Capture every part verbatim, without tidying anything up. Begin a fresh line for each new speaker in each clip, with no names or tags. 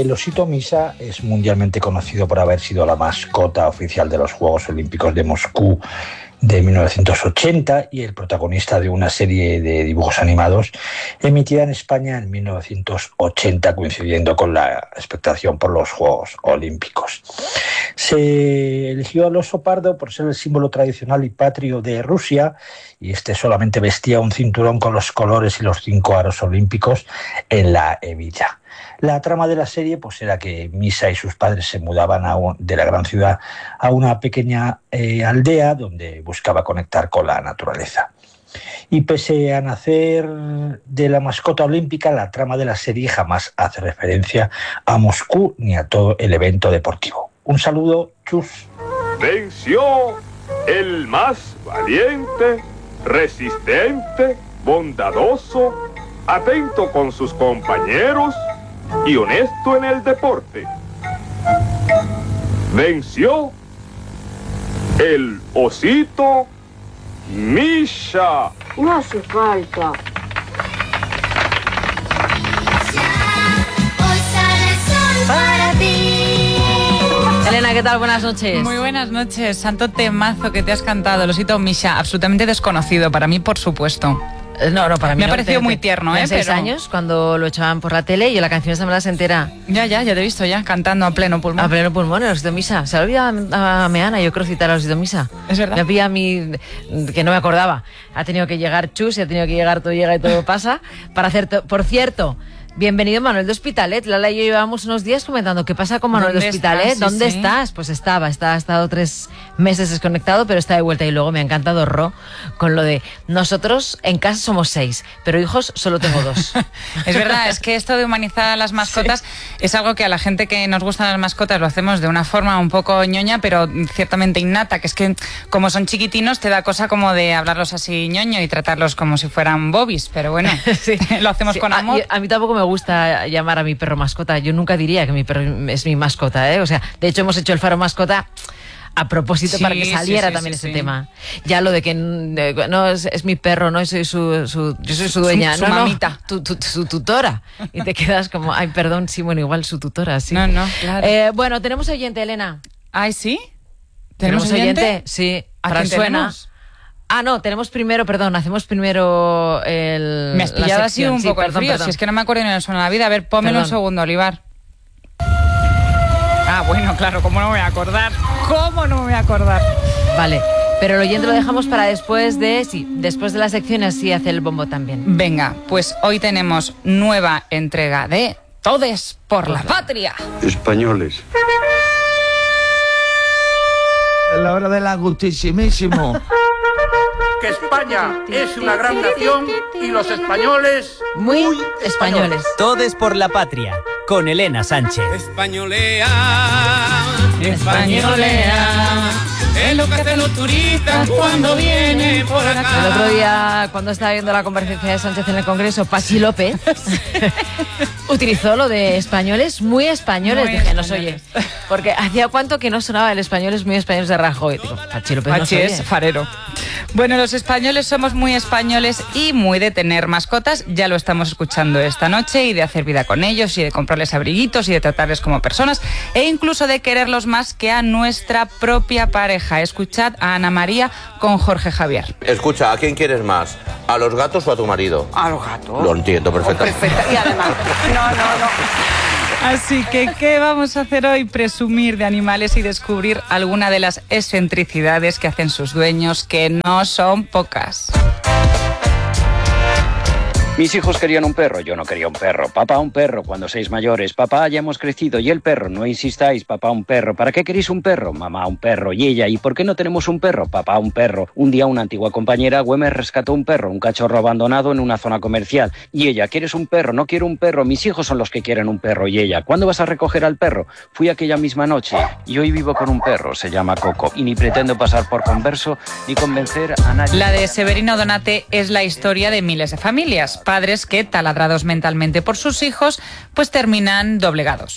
El osito Misa es mundialmente conocido por haber sido la mascota oficial de los Juegos Olímpicos de Moscú de mil novecientos ochenta y el protagonista de una serie de dibujos animados emitida en España en mil novecientos ochenta, coincidiendo con la expectación por los Juegos Olímpicos. Se eligió al oso pardo por ser el símbolo tradicional y patrio de Rusia, y este solamente vestía un cinturón con los colores y los cinco aros olímpicos en la hebilla. La trama de la serie pues era que Misa y sus padres se mudaban a un, de la gran ciudad a una pequeña eh, aldea donde buscaba conectar con la naturaleza. Y pese a nacer de la mascota olímpica, la trama de la serie jamás hace referencia a Moscú ni a todo el evento deportivo. Un saludo, chus.
Venció el más valiente, resistente, bondadoso, atento con sus compañeros y honesto en el deporte. Venció el osito Misha.
No hace falta.
Para ti.
Elena, ¿qué tal? Buenas noches.
Muy buenas noches. Santo temazo que te has cantado, el osito Misha, absolutamente desconocido para mí, por supuesto.
No, no, para mí
me ha
no,
parecido
te,
muy
te,
tierno, ¿eh?
seis
pero...
años, cuando lo echaban por la tele y la canción esta me la se entera.
Ya, ya, ya te he visto ya, cantando a pleno pulmón.
A pleno pulmón, el osito Misa. Se lo olvida a Meana, yo creo, citar al osito Misa.
Es verdad.
Me pilla a mí, que no me acordaba. Ha tenido que llegar Chus, y ha tenido que llegar Todo Llega y Todo Pasa, para hacer... To... Por cierto... Bienvenido Manuel de Hospitalet. Lala y yo llevamos unos días comentando qué pasa con Manuel de Hospitalet.
Estás?
¿Dónde
sí,
estás?
Sí.
Pues estaba, está, ha estado tres meses desconectado, pero está de vuelta. Y luego me ha encantado Ro con lo de nosotros en casa somos seis, pero hijos solo tengo dos.
Es verdad, es que esto de humanizar a las mascotas sí. es algo que a la gente que nos gustan las mascotas lo hacemos de una forma un poco ñoña, pero ciertamente innata, que es que como son chiquitinos te da cosa como de hablarlos así ñoño y tratarlos como si fueran bobis, pero bueno, sí. lo hacemos sí. con amor.
A, a mí tampoco me me gusta llamar a mi perro mascota. Yo nunca diría que mi perro es mi mascota, ¿eh? O sea, de hecho hemos hecho el Faro Mascota a propósito sí, para que saliera sí, sí, también sí, ese sí. tema. Ya lo de que no es, es mi perro, no soy su, su yo soy su dueña,
su, su
no,
mamita,
no, tu, tu, su tutora. Y te quedas como, ay, perdón, sí, bueno, igual su tutora, sí.
No, no, claro.
Eh, bueno, tenemos oyente, Elena.
Ay, ¿sí?
¿Tenemos, ¿Tenemos oyente? oyente? Sí.
¿A
quién
suena?
Tenemos? Ah, no, tenemos primero, perdón, hacemos primero el...
Me has pillado así un
sí,
poco
perdón,
el frío,
perdón.
si es que no me acuerdo ni de suena la vida. A ver, pónmelo un segundo, Olivar. Ah, bueno, claro, ¿cómo no me voy a acordar? ¿Cómo no me voy a acordar?
Vale, pero el oyente lo dejamos para después de... Sí, después de las secciones sí hace el bombo también.
Venga, pues hoy tenemos nueva entrega de Todes por la Patria.
Españoles.
La hora del agustísimísimo.
Que España es una gran nación y los españoles
muy, muy españoles. españoles.
Todes por la Patria, con Elena Sánchez.
Españolea, españolea, es lo que hacen los turistas cuando vienen por acá.
El otro día, cuando estaba viendo la comparecencia de Sánchez en el Congreso, Pachi López utilizó lo de españoles muy españoles. Muy Dije, nos oye, porque hacía cuánto que no sonaba el españoles muy españoles de Rajoy. Digo, Pachi López
Pachi
no
es farero. Bueno, los españoles somos muy españoles y muy de tener mascotas, ya lo estamos escuchando esta noche, y de hacer vida con ellos y de comprarles abriguitos y de tratarles como personas e incluso de quererlos más que a nuestra propia pareja. Escuchad a Ana María con Jorge Javier.
Escucha, ¿a quién quieres más? ¿A los gatos o a tu marido?
A los gatos.
Lo entiendo perfectamente.
Oh, perfecta. Y además, no, no, no.
Así que, ¿qué vamos a hacer hoy? Presumir de animales y descubrir alguna de las excentricidades que hacen sus dueños, que no son pocas.
Mis hijos querían un perro, yo no quería un perro. Papá, un perro, cuando seáis mayores. Papá, ya hemos crecido. ¿Y el perro? No insistáis. Papá, un perro. ¿Para qué queréis un perro? Mamá, un perro. ¿Y ella? ¿Y por qué no tenemos un perro? Papá, un perro. Un día una antigua compañera, Güemes, rescató un perro, un cachorro abandonado en una zona comercial. Y ella, ¿quieres un perro? No quiero un perro. Mis hijos son los que quieren un perro. Y ella, ¿cuándo vas a recoger al perro? Fui aquella misma noche. Y hoy vivo con un perro, se llama Coco. Y ni pretendo pasar por converso ni convencer a nadie.
La de Severino Donate es la historia de miles de familias. padres que, taladrados mentalmente por sus hijos, pues terminan doblegados.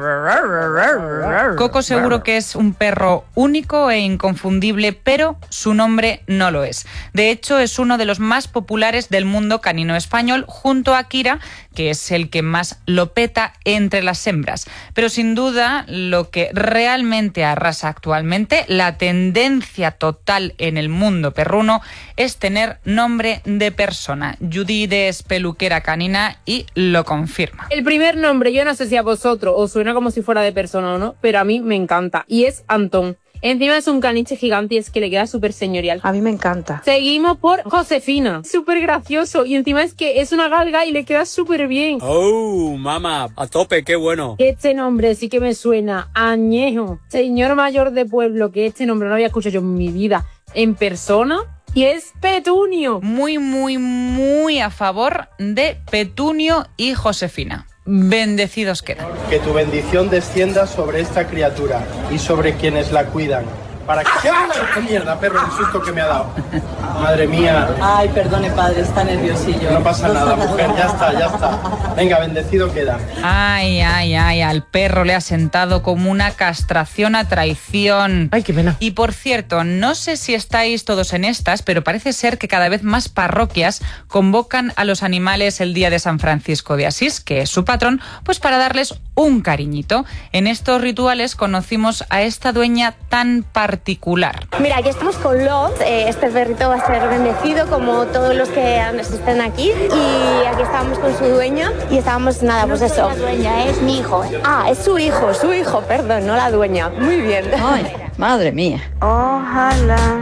Coco seguro que es un perro único e inconfundible, pero su nombre no lo es. De hecho, es uno de los más populares del mundo canino español, junto a Kira, que es el que más lo peta entre las hembras. Pero sin duda, lo que realmente arrasa actualmente, la tendencia total en el mundo perruno, es tener nombre de persona. Judith es peluquera canina y lo confirma.
El primer nombre, yo no sé si a vosotros os suena como si fuera de persona o no, pero a mí me encanta, y es Antón. Encima es un caniche gigante y es que le queda súper señorial.
A mí me encanta.
Seguimos por Josefina. Súper gracioso. Y encima es que es una galga y le queda súper bien.
¡Oh, mamá! A tope, qué bueno.
Este nombre sí que me suena añejo. Señor mayor de pueblo, que este nombre no había escuchado yo en mi vida en persona. Y es Petunio.
Muy, muy, muy a favor de Petunio y Josefina. Bendecidos quedan.
Que tu bendición descienda sobre esta criatura y sobre quienes la cuidan. Para que... ¡Qué mierda, perro! El susto que me ha dado. Madre mía.
Ay, perdone, padre, está nerviosillo.
No pasa nada, mujer, ya está, ya está. Venga, bendecido queda.
Ay, ay, ay, al perro le ha sentado como una castración a traición.
Ay, qué pena.
Y por cierto, no sé si estáis todos en estas, pero parece ser que cada vez más parroquias convocan a los animales el día de San Francisco de Asís, que es su patrón, pues para darles un cariñito. En estos rituales conocimos a esta dueña tan particular.
Mira, aquí estamos con Love, eh, este perrito va a ser bendecido como todos los que estén aquí, y aquí estábamos con su dueña y estábamos, nada,
no
pues
soy
eso.
La dueña, es mi hijo.
Ah, es su hijo, su hijo, perdón, no la dueña. Muy bien.
Ay, madre mía.
Ojalá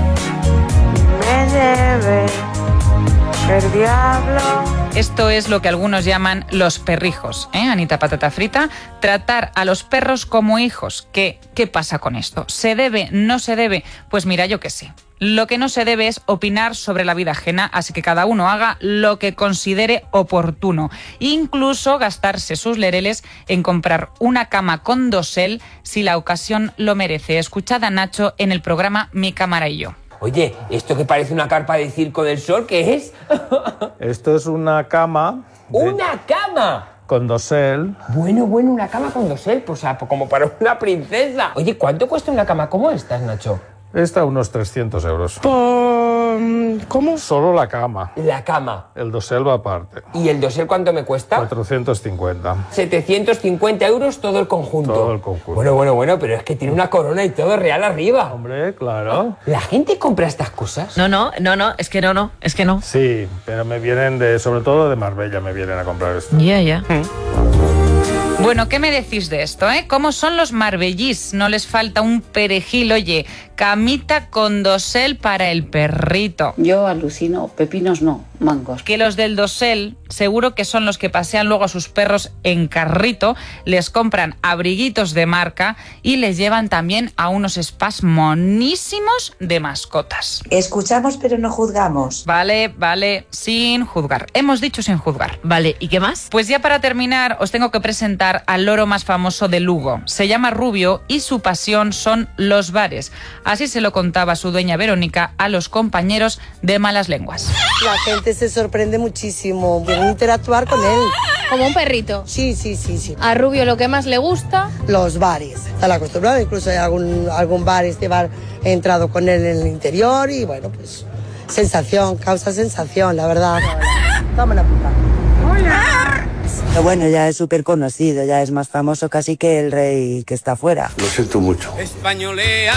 me lleve el diablo.
Esto es lo que algunos llaman los perrijos, ¿eh, Anita Patata Frita? Tratar a los perros como hijos. ¿Qué, qué pasa con esto? ¿Se debe? ¿No se debe? Pues mira, yo qué sé. Lo que no se debe es opinar sobre la vida ajena, así que cada uno haga lo que considere oportuno. Incluso gastarse sus lereles en comprar una cama con dosel si la ocasión lo merece. Escuchad a Nacho en el programa Mi Cámara y Yo.
Oye, ¿esto que parece una carpa de Circo del Sol, qué es?
Esto es una cama...
De... ¡Una cama!
Con dosel.
Bueno, bueno, una cama con dosel, pues, o sea, como para una princesa. Oye, ¿cuánto cuesta una cama como esta, Nacho?
Esta unos trescientos euros.
Por... ¿Cómo?
Solo la cama.
La cama.
El dosel va aparte.
¿Y el dosel cuánto me cuesta?
cuatrocientos cincuenta.
setecientos cincuenta euros todo el conjunto.
Todo el conjunto.
Bueno, bueno, bueno, pero es que tiene una corona y todo real arriba.
Hombre, claro.
¿La gente compra estas cosas?
No, no, no, no, es que no, no, es que no.
Sí, pero me vienen de, sobre todo de Marbella, me vienen a comprar esto.
Ya, yeah, ya. Yeah.
Bueno, ¿qué me decís de esto, eh? ¿Cómo son los marbellís? No les falta un perejil, oye. Camita con dosel para el perrito.
Yo alucino, pepinos no, mangos.
Que los del dosel, seguro que son los que pasean luego a sus perros en carrito, les compran abriguitos de marca y les llevan también a unos spas monísimos de mascotas.
Escuchamos pero no juzgamos.
Vale, vale, sin juzgar. Hemos dicho sin juzgar.
Vale, ¿y qué más?
Pues ya para terminar os tengo que presentar al loro más famoso de Lugo. Se llama Rubio y su pasión son los bares. Así se lo contaba su dueña Verónica a los compañeros de Malas Lenguas.
La gente se sorprende muchísimo, quieren interactuar con él.
Como un perrito.
Sí, sí, sí, sí.
A Rubio lo que más le gusta...
Los bares. Está acostumbrado, incluso hay algún, algún bar, este bar, he entrado con él en el interior y bueno, pues sensación, causa sensación, la verdad. Toma una puta.
¡Hola! Pero bueno, ya es súper conocido, ya es más famoso casi que el rey que está afuera.
Lo siento mucho.
Españolea,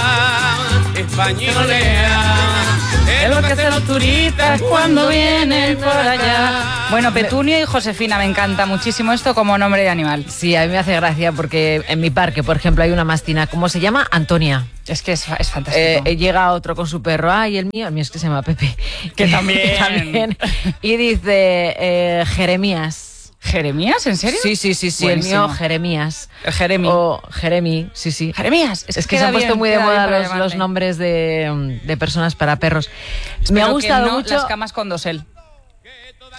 españolea. Es lo que hacen los turistas cuando vienen por allá.
Bueno, Petunio y Josefina, me encanta muchísimo esto como nombre de animal.
Sí, a mí me hace gracia porque en mi parque, por ejemplo, hay una mastina, ¿cómo se llama? Antonia.
Es que es, es fantástico.
Eh, llega otro con su perro, ay, el mío, el mío es que se llama Pepe.
Que también.
también. Y dice eh, Jeremías.
¿Jeremías? ¿En serio?
Sí, sí, sí, sí.
Buenísimo.
El mío, Jeremías.
Jeremy.
O Jeremy, sí, sí.
Jeremías.
Es, es que se han puesto muy de moda los, los nombres de, de personas para perros.
Espero
me ha gustado
que no
mucho.
Las camas con dosel.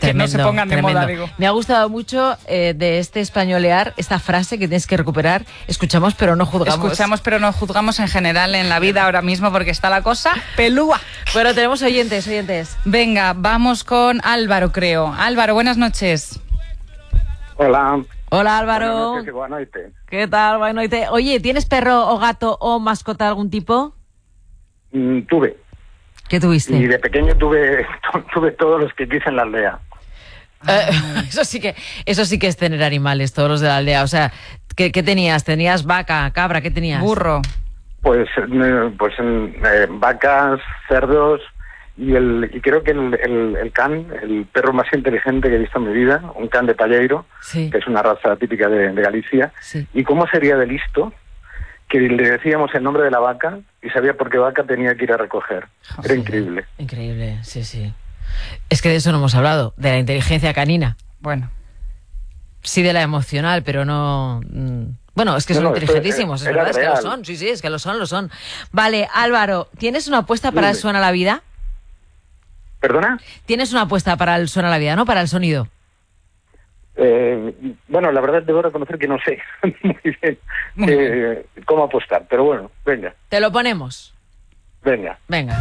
que no se pongan de
tremendo.
moda, digo.
Me ha gustado mucho eh, de este españolear, esta frase que tienes que recuperar. Escuchamos pero no juzgamos.
Escuchamos pero no juzgamos en general en la vida ahora mismo porque está la cosa pelúa.
Bueno, tenemos oyentes, oyentes.
Venga, vamos con Álvaro, creo. Álvaro, buenas noches.
Hola.
Hola, Álvaro.
Buenas noches y buenas noches.
¿Qué tal? Buenas noches. Oye, ¿tienes perro o gato o mascota de algún tipo?
Mm, tuve.
¿Qué tuviste?
Y de pequeño tuve, tuve todos los que quise en la aldea.
Eh, eso sí que eso sí que es tener animales, todos los de la aldea. O sea, ¿qué, qué tenías? ¿Tenías vaca, cabra? ¿Qué tenías?
Burro.
Pues, eh, pues eh, vacas, cerdos y el y creo que el, el, el can, el perro más inteligente que he visto en mi vida, un can de Palleiro,
sí.
que es una raza típica de, de Galicia.
Sí.
¿Y cómo sería de listo que le decíamos el nombre de la vaca y sabía por qué vaca tenía que ir a recoger? Era increíble.
Increíble, sí, sí. Es que de eso no hemos hablado, de la inteligencia canina.
Bueno.
Sí, de la emocional, pero no... Bueno, es que son
no, no,
inteligentísimos, es
era
verdad, es que
real.
lo son, sí, sí, es que lo son, lo son. Vale, Álvaro, ¿tienes una apuesta para el
Dime.
Suena la Vida?
¿Perdona?
Tienes una apuesta para el Suena la Vida, ¿no? Para el sonido.
Eh, bueno, la verdad debo reconocer que no sé muy bien eh, cómo apostar, pero bueno, venga,
Te lo ponemos.
venga.
Venga.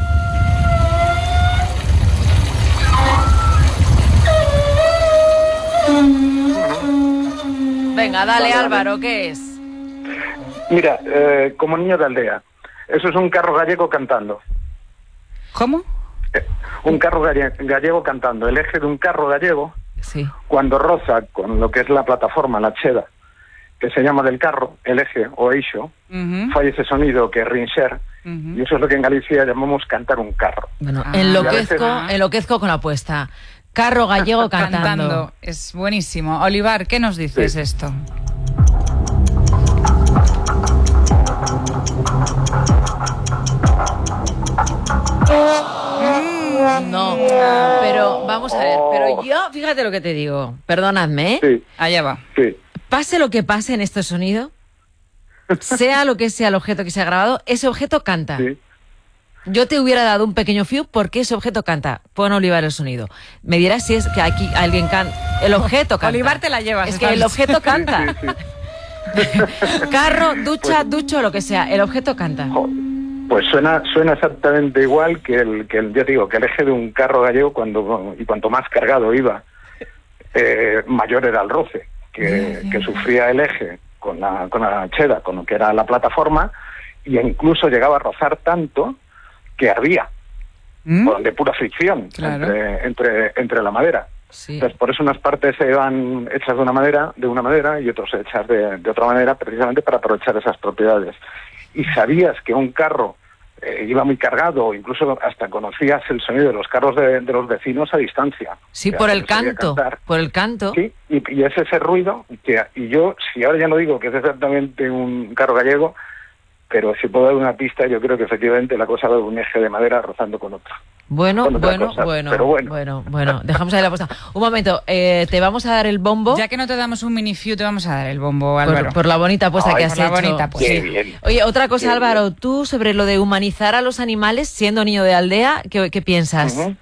Venga, dale,
Vale, vale.
Álvaro, ¿qué es?
Mira, eh, como niño de aldea, eso es un carro gallego cantando.
¿Cómo?
Eh, un carro galle- gallego cantando. El eje de un carro gallego,
Sí.
cuando roza con lo que es la plataforma, la cheda, que se llama del carro, el eje o eixo,
Ujú,
falla ese sonido que es rinxer,
ujú.
y eso es lo que en Galicia llamamos cantar un carro.
Bueno,
Ah.
enloquezco,
Y a veces-
enloquezco con la apuesta. Carro gallego cantando.
Cantando. Es buenísimo. Olivar, ¿qué nos dices
Sí.
esto?
No, pero vamos a ver, pero yo, fíjate lo que te digo, perdonadme, ¿eh?
Sí,
Allá va.
sí.
Pase lo que pase en este sonido, sea lo que sea el objeto que se ha grabado, ese objeto canta.
Sí.
Yo te hubiera dado un pequeño fiu porque ese objeto canta. Pon Olivar el sonido. Me dirás si es que aquí alguien canta. El objeto canta.
Olivar te la llevas.
Es
esta
que el
noche.
objeto canta.
Sí, sí, sí.
Carro, ducha, ducho, lo que sea. El objeto canta.
Jo, Pues suena suena exactamente igual que el que el, yo digo que el eje de un carro gallego cuando y cuanto más cargado iba, eh, mayor era el roce que, que sufría el eje con la con la cheda, con lo que era la plataforma, y incluso llegaba a rozar tanto que ardía,
¿Mm?
con- de pura fricción
Claro.
entre entre entre la madera.
Sí.
Entonces, por eso unas partes se van hechas de una manera, de una manera y otras hechas de, de otra manera, precisamente para aprovechar esas propiedades. Y sabías que un carro eh, iba muy cargado, o incluso hasta conocías el sonido de los carros de, de los vecinos a distancia.
Sí,
Ya
por
se
el
les oía
canto.
cantar.
Por el canto.
Sí, y, y es ese ruido que, y yo, si ahora ya no digo que es exactamente un carro gallego, pero si puedo dar una pista, yo creo que efectivamente la cosa va de un eje de madera rozando con otro.
Bueno,
Con otra
bueno,
cosa,
bueno,
pero bueno.
bueno, bueno, dejamos ahí la apuesta. Un momento, eh, te vamos a dar el bombo
Ya que no te damos un mini fiu, te vamos a dar el bombo, Álvaro.
por, por la bonita apuesta
Ay,
que has
por la
hecho.
bonita apuesta.
Qué bien.
Oye, otra cosa,
Qué
Álvaro, tú sobre lo de humanizar a los animales siendo niño de aldea, ¿qué, qué piensas?
Ujú.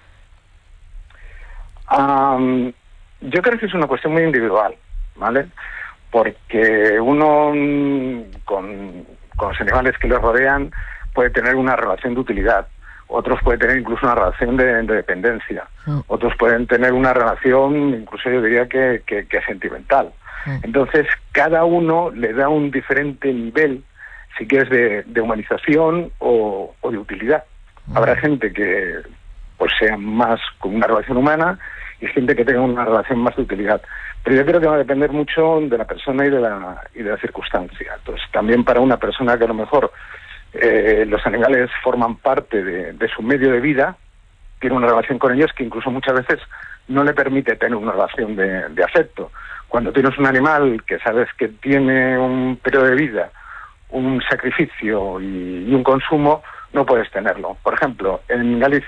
Am, yo creo que es una cuestión muy individual, ¿vale? Porque uno mm, con, con los animales que le rodean puede tener una relación de utilidad, otros pueden tener incluso una relación de, de dependencia,
Mm.
otros pueden tener una relación, incluso yo diría que, que, que sentimental.
Mm.
Entonces, cada uno le da un diferente nivel, si quieres, de, de humanización o, o de utilidad. Habrá gente que pues sea más con una relación humana y gente que tenga una relación más de utilidad. Pero yo creo que va a depender mucho de la persona y de la, y de la circunstancia. Entonces, también para una persona que a lo mejor eh, los animales forman parte de, de su medio de vida, tiene una relación con ellos que incluso muchas veces no le permite tener una relación de, de afecto. Cuando tienes un animal que sabes que tiene un periodo de vida, un sacrificio y, y un consumo, no puedes tenerlo. Por ejemplo, en Galicia